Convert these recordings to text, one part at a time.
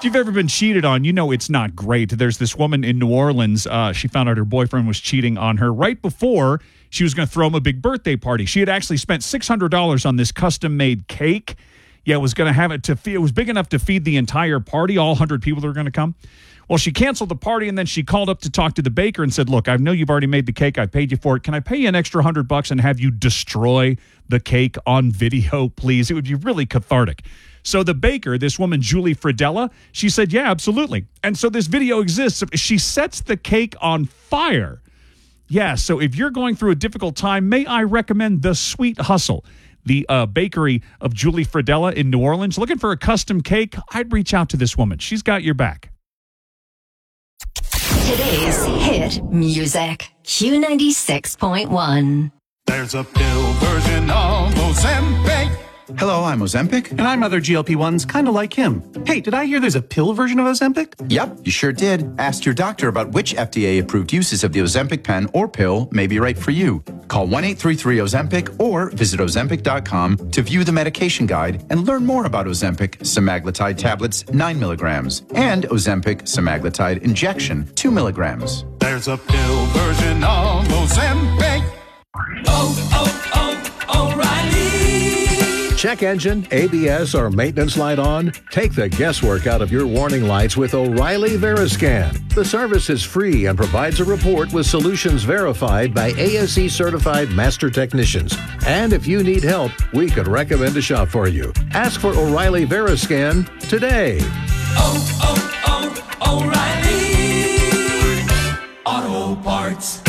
If you've ever been cheated on, you know it's not great. There's this woman in New Orleans. She found out her boyfriend was cheating on her right before she was going to throw him a big birthday party. She had actually spent $600 on this custom-made cake. Yeah, it was going to have it it was big enough to feed the entire party, all 100 people that were going to come. Well, she canceled the party, and then she called up to talk to the baker and said, look, I know you've already made the cake. I paid you for it. Can I pay you an extra $100 and have you destroy the cake on video, please? It would be really cathartic. So the baker, this woman, Julie Fridella, she said, yeah, absolutely. And so this video exists. She sets the cake on fire. Yeah, so if you're going through a difficult time, may I recommend The Sweet Hustle, the bakery of Julie Fridella in New Orleans. Looking for a custom cake? I'd reach out to this woman. She's got your back. Today's hit music, Q96.1. There's a pill version of Ozempic. Hello, I'm Ozempic. And I'm other GLP-1s, kind of like him. Hey, did I hear there's a pill version of Ozempic? Yep, you sure did. Ask your doctor about which FDA-approved uses of the Ozempic pen or pill may be right for you. Call 1-833-OZEMPIC or visit Ozempic.com to view the medication guide and learn more about Ozempic semaglutide tablets 9 milligrams and Ozempic semaglutide injection 2 milligrams. There's a pill version of Ozempic. O'Reilly. Check engine, ABS, or maintenance light on? Take the guesswork out of your warning lights with O'Reilly Veriscan. The service is free and provides a report with solutions verified by ASE certified master technicians. And if you need help, we could recommend a shop for you. Ask for O'Reilly Veriscan today. O'Reilly Auto Parts.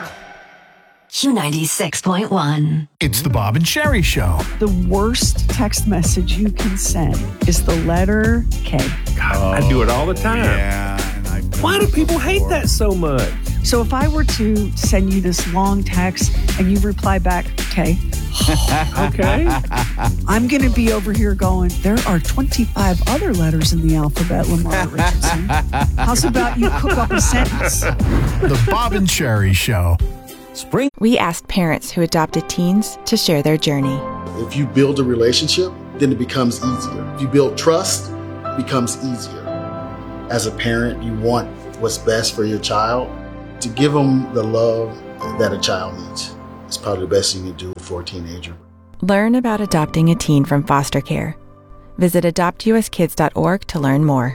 Q96.1. It's the Bob and Sherry Show. The worst text message you can send is the letter K. God, I do it all the time. Yeah. Why do people hate that so much? So if I were to send you this long text and you reply back, K, Okay. I'm going to be over here going, there are 25 other letters in the alphabet, Lamar Richardson. How's about you cook up a sentence? The Bob and Sherry Show. Spring. We asked parents who adopted teens to share their journey. If you build a relationship, then it becomes easier. If you build trust, it becomes easier. As a parent, you want what's best for your child. To give them the love that a child needs is probably the best you can do for a teenager. Learn about adopting a teen from foster care. Visit adoptuskids.org to learn more.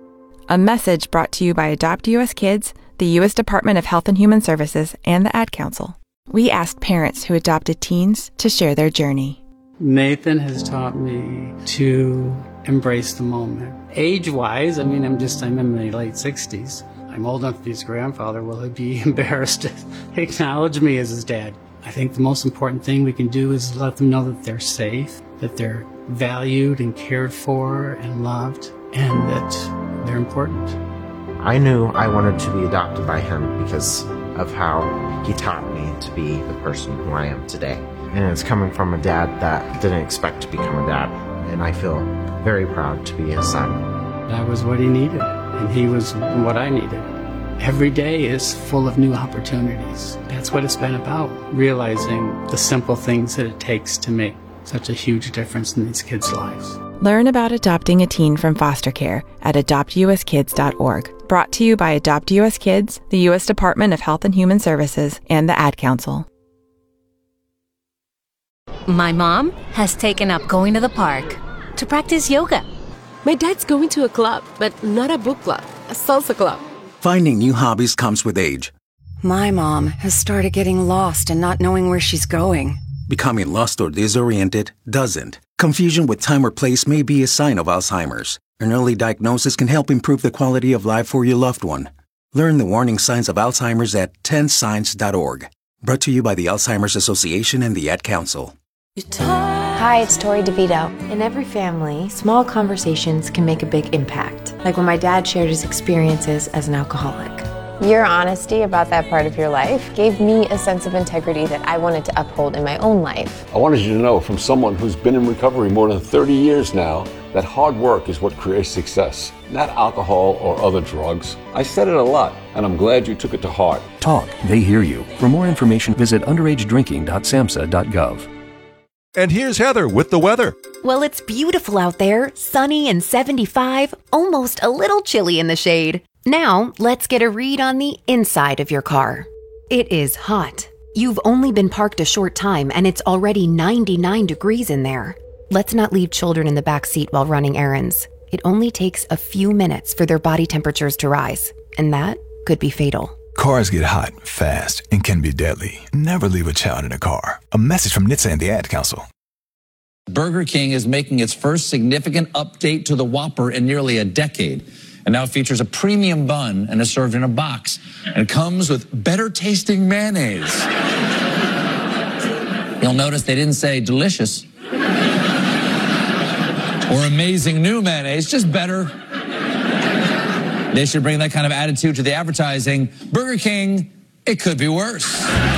A message brought to you by Adopt US Kids, the U.S. Department of Health and Human Services, and the Ad Council. We asked parents who adopted teens to share their journey. Nathan has taught me to embrace the moment. Age-wise, I'm in my late 60s. I'm old enough to be his grandfather. Will he be embarrassed to acknowledge me as his dad? I think the most important thing we can do is let them know that they're safe, that they're valued and cared for and loved, and that they're important. I knew I wanted to be adopted by him because of how he taught me to be the person who I am today. And it's coming from a dad that didn't expect to become a dad. And I feel very proud to be his son. That was what he needed, and he was what I needed. Every day is full of new opportunities. That's what it's been about, realizing the simple things that it takes to make such a huge difference in these kids' lives. Learn about adopting a teen from foster care at adoptuskids.org. Brought to you by Adopt US Kids, the U.S. Department of Health and Human Services, and the Ad Council. My mom has taken up going to the park to practice yoga. My dad's going to a club, but not a book club, a salsa club. Finding new hobbies comes with age. My mom has started getting lost and not knowing where she's going. Becoming lost or disoriented doesn't. Confusion with time or place may be a sign of Alzheimer's. An early diagnosis can help improve the quality of life for your loved one. Learn the warning signs of Alzheimer's at 10signs.org. Brought to you by the Alzheimer's Association and the Ad Council. Hi, it's Tori DeVito. In every family, small conversations can make a big impact. Like when my dad shared his experiences as an alcoholic. Your honesty about that part of your life gave me a sense of integrity that I wanted to uphold in my own life. I wanted you to know, from someone who's been in recovery more than 30 years now, that hard work is what creates success, not alcohol or other drugs. I said it a lot, and I'm glad you took it to heart. Talk, they hear you. For more information, visit underagedrinking.samhsa.gov. And here's Heather with the weather. Well, it's beautiful out there, sunny and 75, almost a little chilly in the shade. Now, let's get a read on the inside of your car. It is hot. You've only been parked a short time and it's already 99 degrees in there. Let's not leave children in the back seat while running errands. It only takes a few minutes for their body temperatures to rise, and that could be fatal. Cars get hot, fast, and can be deadly. Never leave a child in a car. A message from NHTSA and the Ad Council. Burger King is making its first significant update to the Whopper in nearly a decade. And now features a premium bun and is served in a box. And it comes with better tasting mayonnaise. You'll notice they didn't say delicious or amazing new mayonnaise, just better. They should bring that kind of attitude to the advertising. Burger King, it could be worse.